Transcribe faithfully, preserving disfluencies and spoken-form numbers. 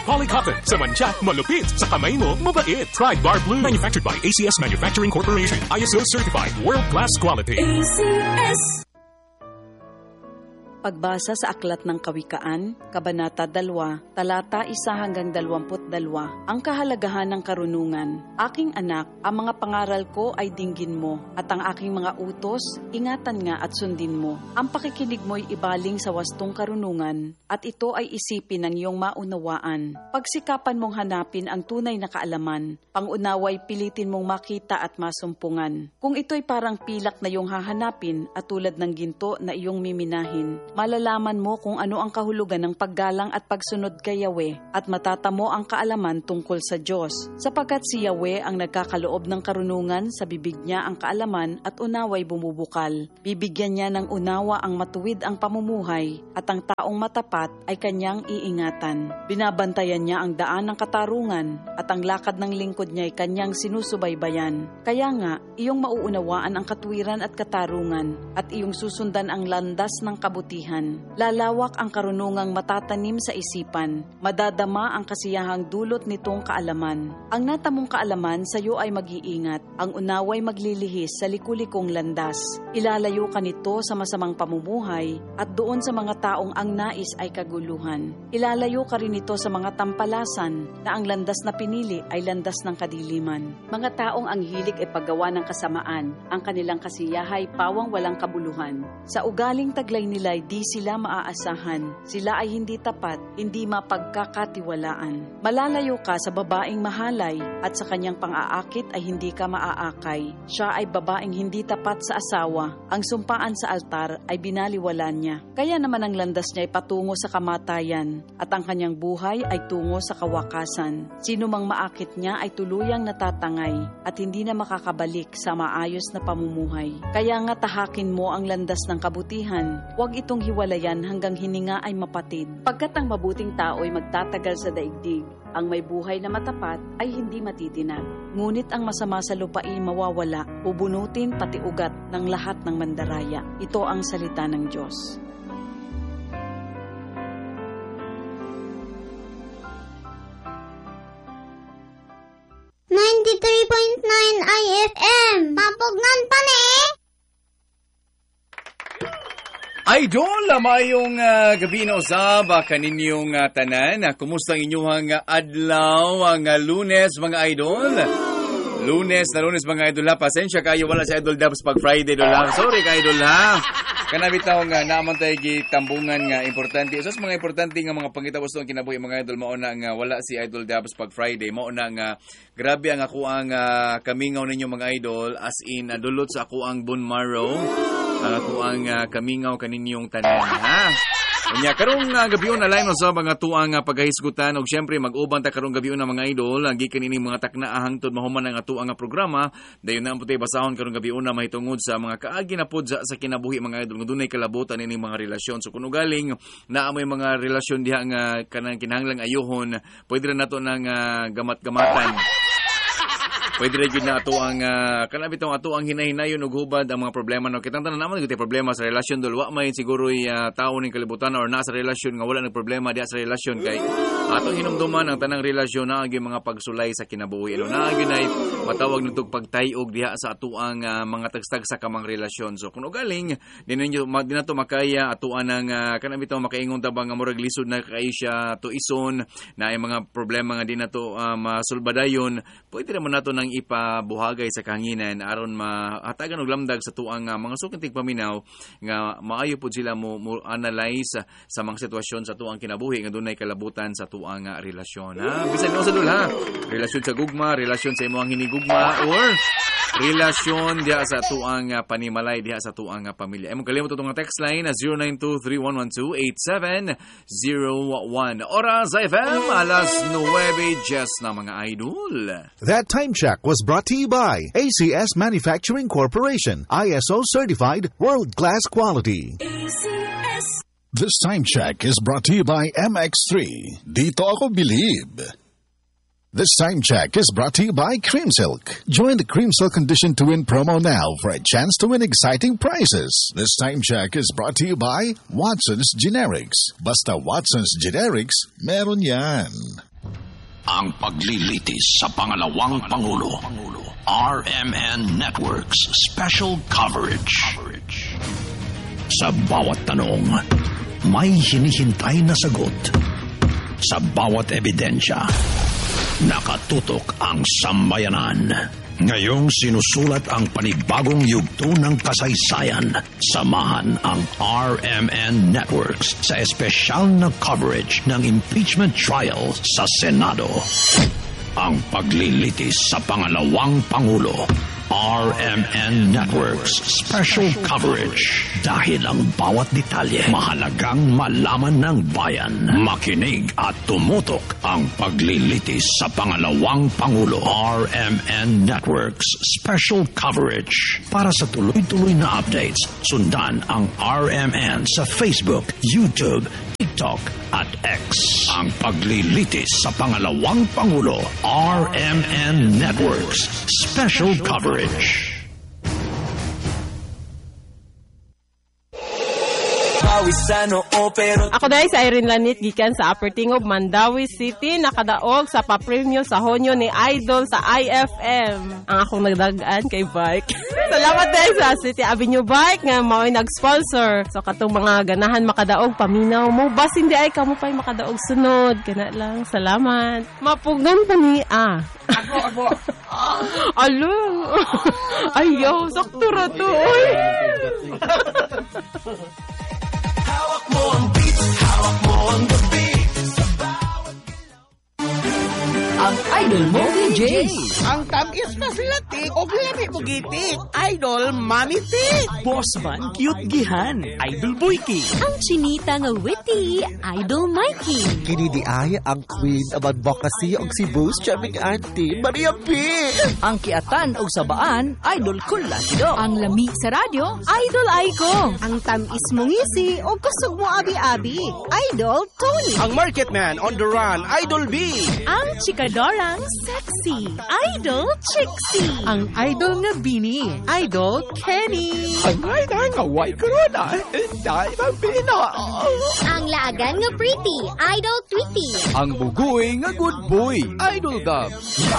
Polycotton. Sa mancha, malupit. Sa kamay mo, mabait. Try Bar Blue. Manufactured by A C S Manufacturing Corporation. I S O certified. World-class quality. A C S. Pagbasa sa Aklat ng Kawikaan, Kabanata two, Talata one hanggang twenty-two, ang kahalagahan ng karunungan. Aking anak, ang mga pangaral ko ay dinggin mo, at ang aking mga utos, ingatan nga at sundin mo. Ang pakikinig mo'y ibaling sa wastong karunungan, at ito ay isipin ng iyong maunawaan. Pagsikapan mong hanapin ang tunay na kaalaman, pangunaway pilitin mong makita at masumpungan. Kung ito'y parang pilak na iyong hahanapin at tulad ng ginto na iyong miminahin, malalaman mo kung ano ang kahulugan ng paggalang at pagsunod kay Yahweh at matatamo ang kaalaman tungkol sa Diyos. Sapagkat si Yahweh ang nagkakaloob ng karunungan, sa bibig niya ang kaalaman at unaway bumubukal. Bibigyan niya ng unawa ang matuwid ang pamumuhay at ang taong matapat ay kanyang iingatan. Binabantayan niya ang daan ng katarungan at ang lakad ng lingkod niya ay kanyang sinusubaybayan. Kaya nga, iyong mauunawaan ang katuwiran at katarungan at iyong susundan ang landas ng kabutihan. Lalawak ang karunungang matatanim sa isipan. Madadama ang kasiyahang dulot nitong kaalaman. Ang natamong kaalaman sa iyo ay mag-iingat. Ang unaway maglilihis sa likulikong landas. Ilalayo ka nito sa masamang pamumuhay at doon sa mga taong ang nais ay kaguluhan. Ilalayo ka rin ito sa mga tampalasan na ang landas na pinili ay landas ng kadiliman. Mga taong ang hilig ay paggawa ng kasamaan. Ang kanilang kasiyahay pawang walang kabuluhan. Sa ugaling taglay nila di sila maaasahan. Sila ay hindi tapat, hindi mapagkakatiwalaan. Malalayo ka sa babaeng mahalay at sa kanyang pang-aakit ay hindi ka maaakay. Siya ay babaeng hindi tapat sa asawa. Ang sumpaan sa altar ay binaliwalan niya. Kaya naman ang landas niya ay patungo sa kamatayan at ang kanyang buhay ay tungo sa kawakasan. Sino mang maakit niya ay tuluyang natatangay at hindi na makakabalik sa maayos na pamumuhay. Kaya nga tahakin mo ang landas ng kabutihan. Huwag itong hiwalayan hanggang hininga ay mapatid. Pagkat ang mabuting tao ay magtatagal sa daigdig, ang may buhay na matapat ay hindi matitinag. Ngunit ang masama sa lupain mawawala, bubunutin pati ugat ng lahat ng mandaraya. Ito ang salita ng Diyos. ninety-three point nine I F M. Mapugnan pa ni. Idol, mayong uh, gabi na usab kaninyong uh, tanan. Kumusta ang inyong uh, adlaw ang uh, Lunes, mga idol? Lunes na Lunes, mga idol ha. Pasensya kayo, wala si Idol Dabs pag Friday do lang. Sorry ka, idol ha. Kanabit na nga naman tayo gitambungan nga importante. Usas mga importante nga mga pangitawas ang kinabuhi, mga idol. Mauna nga wala si Idol Dabs pag Friday. Mauna nga grabe ang ako ang uh, kamingaw ninyo, mga idol. As in, uh, dulot sa ako ang bone marrow. Ang ako ang uh, kamingaw kaninyong tanan ha. Unya karong uh, gabion na line sa mga tuang uh, paghahisgutan og syempre mag-uban ta karong gabion na mga idol agi kanini mga takna hangtod mahuman ang atuang nga programa dayon na putay basahon karong gabion na mahitungod sa mga kaagi na pod sa, sa kinabuhi, mga idol nga dunay kalabutan ini mga relasyon. So kuno galing naa may mga relasyon diha nga kanang kinahanglang ayohon, pwede ra nato nang uh, gamat-gamatan. Pwede rin yun na ato ang, uh, kanabit ang ato ang hinahinayon ug hubad ang mga problema. No? Kitang tanan naman, ito problema sa relasyon. Dulwa may siguro uh, tao ng kalibutan or nasa relasyon nga wala ng problema diya sa relasyon. Kay atong hinumduman ang tanang relasyon na agi mga pagsulay sa kinabuhi. Ilo na agi na matawag nitong pagtayog diha sa ato ang uh, mga tagstag sa kamang relasyon. So kung ugaling, din na to makaya atuan ang uh, kanabit ang makaingon tabang nga murag lisod na kay siya to ison na ay mga problema nga din na to uh, masulbadayon. Pwede naman nato nang ipabuhagay sa kahanginan aron mahatagan og lamdag sa tuang uh, mga sukintig paminaw nga maayo pud sila mo, mo analyze uh, sa mga sitwasyon sa tuang kinabuhi nga dunay kalabutan sa tuang uh, relasyon ha. Bisan mo sa dul ha, relasyon sa gugma, relasyon sa imong hinigugma or relasyon diha sa tuang uh, panimalay diha sa tuang uh, pamilya. Imong kalimot itong text line na zero nine two three one one two eight seven zero one. Oras F M alas nuwebe just na mga idol. That time check was brought to you by A C S Manufacturing Corporation, I S O certified, world-class quality. A C S. This time check is brought to you by M X three. Dito ako bilib. This time check is brought to you by Cream Silk. Join the Cream Silk Condition to Win promo now for a chance to win exciting prizes. This time check is brought to you by Watson's Generics. Basta Watson's Generics, meron yan. ang paglilitis sa pangalawang Pangulo. R M N Network's special coverage. Sa bawat tanong, may hinihintay na sagot. Sa bawat ebidensya, nakatutok ang sambayanan. Ngayong sinusulat ang panibagong yugto ng kasaysayan, samahan ang R M N Networks sa espesyal na coverage ng impeachment trial sa Senado. Ang paglilitis sa pangalawang Pangulo. R M N Networks special coverage. Dahil ang bawat detalye mahalagang malaman ng bayan. Makinig at tumutok ang paglilitis sa pangalawang Pangulo. R M N Networks special coverage. Para sa tuloy-tuloy na updates, sundan ang R M N sa Facebook, YouTube, TikTok at X. Ang paglilitis sa pangalawang Pangulo. R M N Networks special coverage. Ako dahil sa Irene Lanit, gikan sa Upper Tingob, Mandawi City, nakadaog sa papremyo sa honyo ni Idol sa I F M. Ang akong nagdagaan kay Bike. Salamat dahil sa City Avenue Bike nga mao'y nag-sponsor. So katong mga ganahan makadaog, paminaw mo. Bas hindi ay kamo pa'y makadaog sunod. Kana lang. Salamat. Mapugnon pa ni ah. Abo, abo. Alo. Ayaw, sakto ra to. Oy. Hawak mo ang beat, hawak mo ang the beat. Ang idol mo, D J. Ang tamis na silati o lami mo gitik. Idol, Mami Tik. Boss man, cute gihan. Idol Boyki. Ang chinita nga witty, Idol Mikey. Kini di ay ang queen of advocacy og si Boss Chaming Auntie, Maria P. Ang kiatan og sabaan, Idol Kulasido. Ang lami sa radyo, Idol Aiko. Ang tamis mo ngisi o kusog mo abi-abi, Idol Tony. Ang market man on the run, Idol B. Ang chikadorang sexy, Idol Trixie. Ang idol nga Bini, Idol Kenny. Ang idol nga white corona, dahil ang pina. Ang laagan nga pretty, Idol Tweety. Ang bugoy nga good boy, Idol Dub.